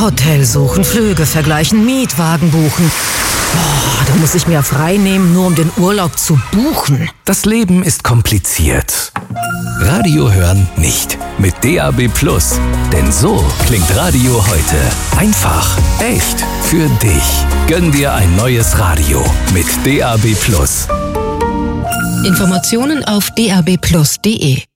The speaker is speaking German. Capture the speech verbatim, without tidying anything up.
Hotel suchen, Flüge vergleichen, Mietwagen buchen. Boah, da muss ich mir frei nehmen, nur um den Urlaub zu buchen. Das Leben ist kompliziert. Radio hören nicht. Mit D A B Plus. Denn so klingt Radio heute. Einfach, echt, für dich. Gönn dir ein neues Radio mit D A B Plus. Informationen auf d a b plus punkt d e.